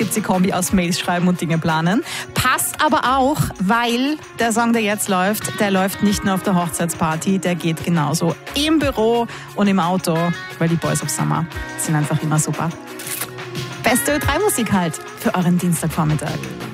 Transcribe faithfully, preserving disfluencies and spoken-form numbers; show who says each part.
Speaker 1: gibt's die Kombi aus Mails schreiben und Dinge planen. Passt aber auch, weil der Song, der jetzt läuft, der läuft nicht nur auf der Hochzeitsparty, der geht genauso im Büro und im Auto, weil die Boys of Summer sind einfach immer super. Beste Ö drei Musik halt für euren Dienstagvormittag.